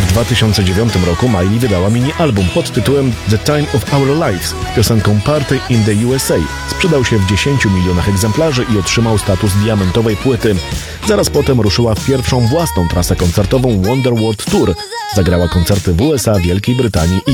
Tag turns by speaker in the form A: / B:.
A: W 2009 roku Miley wydała mini-album pod tytułem The Time of Our Lives z piosenką Party in the USA. Sprzedał się w 10 milionach egzemplarzy i otrzymał status diamentowej płyty. Zaraz potem ruszyła w pierwszą własną trasę koncertową Wonder World Tour. Zagrała koncerty w USA, Wielkiej Brytanii i